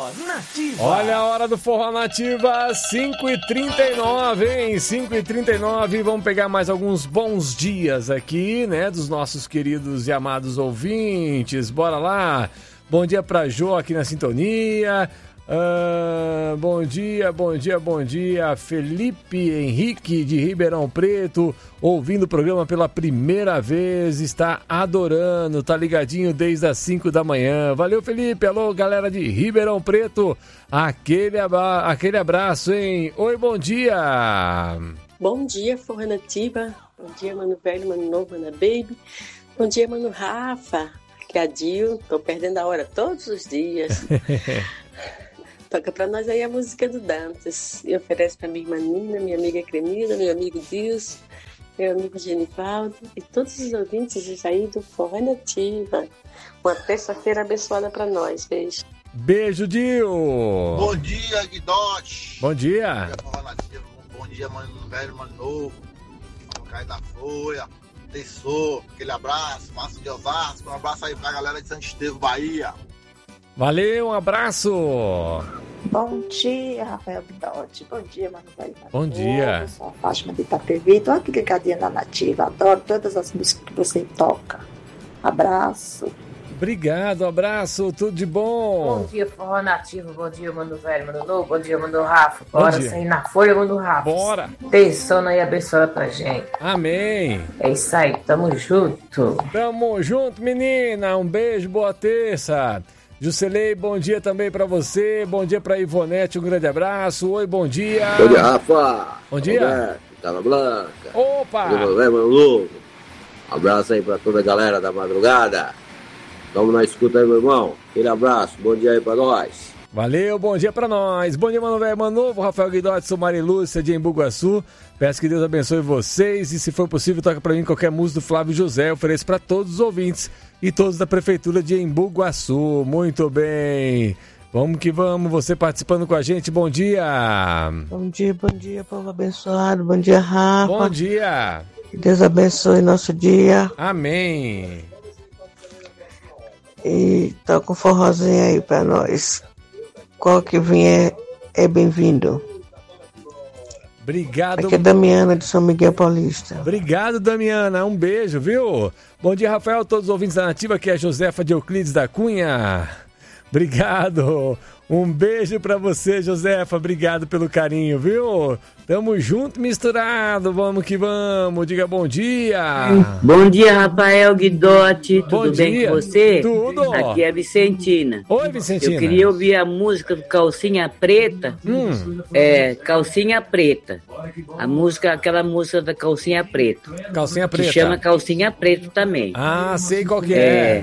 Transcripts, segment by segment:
Nativa. Olha a hora do Forró Nativa, 5h39, hein? 5h39, vamos pegar mais alguns bons dias aqui, né? Dos nossos queridos e amados ouvintes. Bora lá. Bom dia pra Jô aqui na sintonia. Bom dia. Felipe Henrique de Ribeirão Preto, ouvindo o programa pela primeira vez, está adorando, tá ligadinho desde as 5 da manhã. Valeu, Felipe. Alô, galera de Ribeirão Preto, aquele abraço, hein? Oi, bom dia. Bom dia, Forró Nativa. Bom dia, mano velho, mano novo, mano baby. Bom dia, mano Rafa. Aqui é a Dil, tô perdendo a hora todos os dias. Toca pra nós aí a música do Dantas. E oferece pra minha irmã Nina, minha amiga Cremida, meu amigo Dilson, meu amigo Genivaldo e todos os ouvintes aí do Forró Nativa. Uma terça-feira abençoada pra nós. Beijo. Beijo, Dil. Bom dia, Guidote. Bom dia. Bom dia, mano velho, mano novo. Caio da Folha. Tessô, aquele abraço. Márcio de Osasco. Um abraço aí pra galera de Santo Estevão, Bahia. Valeu, um abraço. Bom dia, Rafael Guidotti. Bom dia, mano velho. Bom dia. Eu sou a Fátima de Itapevi. Tô aqui ligadinha na Nativa. Adoro todas as músicas que você toca. Abraço. Obrigado, abraço, tudo de bom. Bom dia, Forró Nativo. Bom dia, mano velho, mano novo. Bom dia, mano Rafa. Bora sair na folha, mano Rafa. Bora. Tensão aí abençoada pra gente. Amém. É isso aí, tamo junto. Tamo junto, menina. Um beijo, boa terça. Juscelei, bom dia também pra você. Bom dia pra Ivonete, um grande abraço. Oi, bom dia. Bom dia, Rafa. Bom dia. Roberto, Tava Blanca. Opa. Um abraço aí pra toda a galera da madrugada. Tamo na escuta aí, meu irmão. Aquele abraço, bom dia aí pra nós. Valeu, bom dia pra nós. Bom dia, mano velho, mano novo. Rafael Guidotti, sou Mari Lúcia de Embu Guaçu. Peço que Deus abençoe vocês e, se for possível, toca pra mim qualquer música do Flávio José. Eu ofereço pra todos os ouvintes e todos da Prefeitura de Embu Guaçu. Muito bem. Vamos que vamos, você participando com a gente. Bom dia. Bom dia, povo abençoado. Bom dia, Rafa. Bom dia. Que Deus abençoe nosso dia. Amém. E toca um forrozinho aí pra nós. Qual que vier é bem-vindo. Obrigado. Aqui é Damiana de São Miguel Paulista. Obrigado, Damiana. Um beijo, viu? Bom dia, Rafael. Todos os ouvintes da Nativa, aqui é a Josefa de Euclides da Cunha. Obrigado. Um beijo pra você, Josefa. Obrigado pelo carinho, viu? Tamo junto, misturado. Vamos que vamos. Diga bom dia. Bom dia, Rafael Guidotti. Tudo bem com você? Tudo. Aqui é a Vicentina. Oi, Vicentina. Eu queria ouvir a música do Calcinha Preta. Calcinha Preta. A música, aquela música da Calcinha Preta. Calcinha Preta. Que chama Calcinha Preta também. Ah, sei qual que é.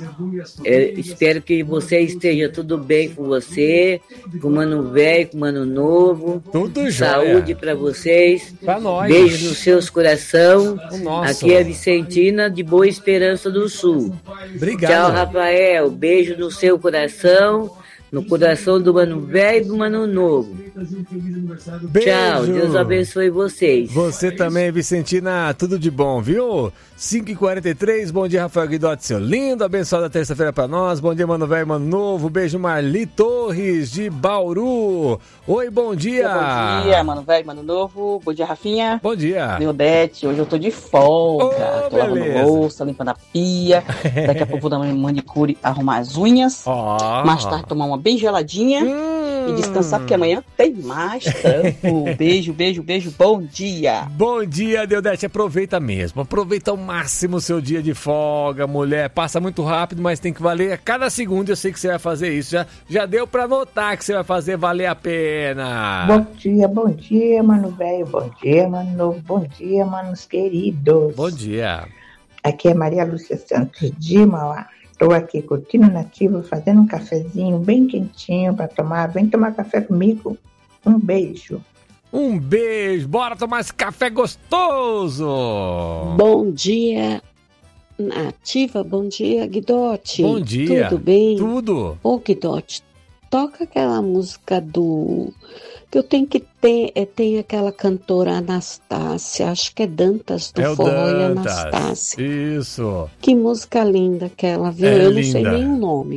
Espero que você esteja tudo bem com você, com o mano velho, com o mano novo. Tudo jóia. Saúde pra vocês. Pra nós. Beijo nos seus coração. Nossa. Aqui é a Vicentina de Boa Esperança do Sul. Obrigado. Tchau, Rafael. Beijo no seu coração. No coração do mano velho e do mano novo. Beijo. Tchau, Deus abençoe vocês. Você também, Vicentina, tudo de bom, viu? 5h43, bom dia, Rafael Guidotti, seu lindo, abençoada terça-feira pra nós. Bom dia, mano velho, mano novo. Beijo, Marli Torres, de Bauru. Oi, bom dia. Bom dia, mano velho, mano novo. Bom dia, Rafinha. Bom dia. Leodete, hoje eu tô de folga. Tô lavando beleza. louça, limpando a pia. Daqui a pouco vou dar uma manicure, arrumar as unhas. Mais tarde tomar uma bem geladinha e descansar, porque amanhã tem mais trampo. Beijo, beijo, beijo, bom dia. Bom dia, Deodete, aproveita mesmo, aproveita ao máximo o seu dia de folga, mulher, passa muito rápido, mas tem que valer a cada segundo. Eu sei que você vai fazer isso, já deu pra notar que você vai fazer valer a pena. Bom dia, mano velho, bom dia, mano novo, bom dia, manos queridos. Bom dia. Aqui é Maria Lúcia Santos de Mauá. Estou aqui curtindo Nativa, fazendo um cafezinho bem quentinho para tomar. Vem tomar café comigo. Um beijo. Um beijo. Bora tomar esse café gostoso. Bom dia, Nativa. Bom dia, Guidotti. Bom dia. Tudo bem? Tudo. Ô, Guidotti, toca aquela música do... que eu tenho que ter, tem aquela cantora Anastácia, acho que é Dantas do Forró e Anastácia. Isso. Que música linda aquela, viu? Eu não sei nem o nome.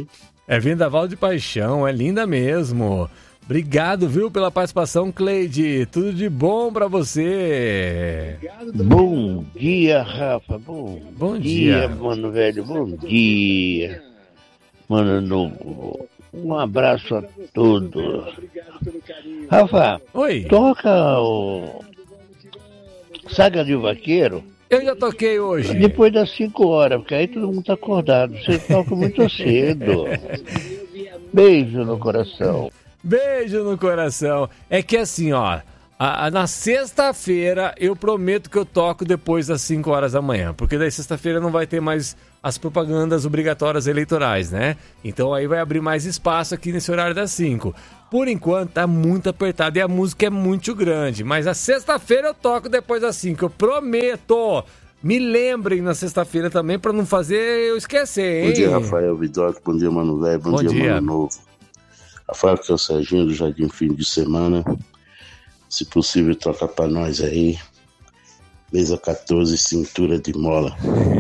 É vendaval de paixão, é linda mesmo. Obrigado, viu, pela participação, Cleide. Tudo de bom pra você. Bom dia, Rafa. Bom dia, mano velho. Bom dia, mano novo. Um abraço a todos. Rafa, oi. Toca o Saga de Vaqueiro. Eu já toquei hoje. Depois das 5 horas, porque aí todo mundo tá acordado. Você toca muito cedo. Beijo no coração. Beijo no coração. É que assim, ó, na sexta-feira eu prometo que eu toco depois das 5 horas da manhã, porque daí sexta-feira não vai ter mais as propagandas obrigatórias eleitorais, né? Então aí vai abrir mais espaço aqui nesse horário das 5. Por enquanto tá muito apertado e a música é muito grande, mas a sexta-feira eu toco depois das 5, eu prometo. Me lembrem na sexta-feira também pra não fazer eu esquecer, hein? Bom dia, Rafael Vidal, bom dia, Mano Velho, bom dia, Mano Novo. Rafael, que é o Serginho do Jardim Fim de Semana. Se possível, troca pra nós aí. Mesa 14, cintura de mola.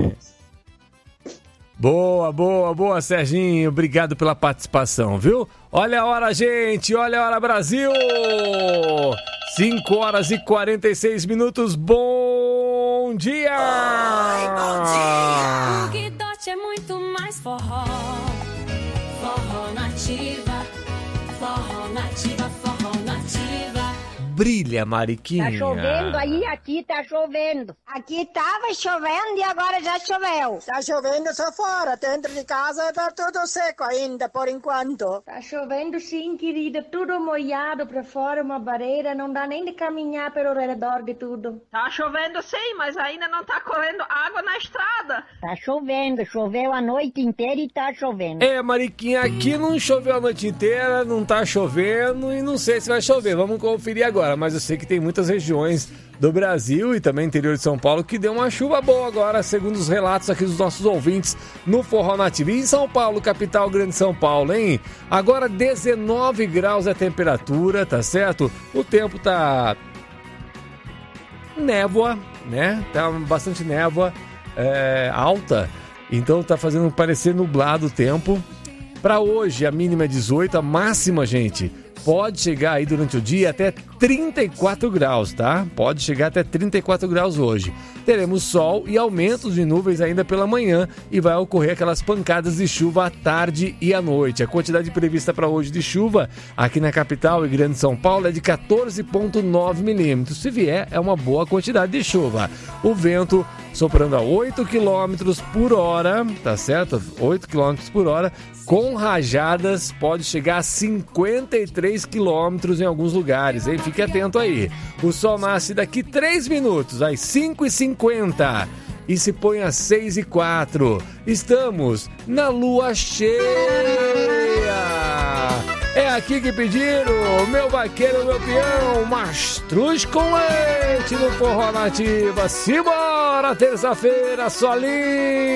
Boa, Serginho. Obrigado pela participação, viu? Olha a hora, gente. Olha a hora, Brasil. 5 horas e 46 minutos. Bom dia! Oi, bom dia! O Guidote é muito mais forró. Forró nativa. Forró nativa, forró nativa. Brilha, Mariquinha. Tá chovendo aí, aqui tá chovendo. Aqui tava chovendo e agora já choveu. Tá chovendo só fora, dentro de casa tá tudo seco ainda, por enquanto. Tá chovendo sim, querida, tudo molhado pra fora, uma barreira, não dá nem de caminhar pelo redor de tudo. Tá chovendo sim, mas ainda não tá correndo água na estrada. Tá chovendo, choveu a noite inteira e tá chovendo. É, Mariquinha, aqui não choveu a noite inteira, não tá chovendo e não sei se vai chover, vamos conferir agora. Mas eu sei que tem muitas regiões do Brasil e também interior de São Paulo que deu uma chuva boa agora, segundo os relatos aqui dos nossos ouvintes no Forró Nativo. E em São Paulo, capital, grande São Paulo, hein? Agora 19 graus a temperatura, tá certo? O tempo tá névoa, né? Tá bastante névoa alta, então tá fazendo parecer nublado o tempo. Para hoje, a mínima é 18, a máxima, gente, pode chegar aí durante o dia até 34 graus, tá? Pode chegar até 34 graus hoje. Teremos sol e aumentos de nuvens ainda pela manhã e vai ocorrer aquelas pancadas de chuva à tarde e à noite. A quantidade prevista para hoje de chuva aqui na capital e grande São Paulo é de 14,9 milímetros. Se vier, é uma boa quantidade de chuva. O vento soprando a 8 km por hora, tá certo? 8 km por hora, com rajadas, pode chegar a 53 km em alguns lugares, hein? Fique atento aí. O sol nasce daqui 3 minutos, às 5h50, e se põe às 6h04. Estamos na lua cheia. É aqui que pediram, meu vaqueiro, meu peão, mastruz com leite no Forró Nativa. Simbora, terça-feira, solinho.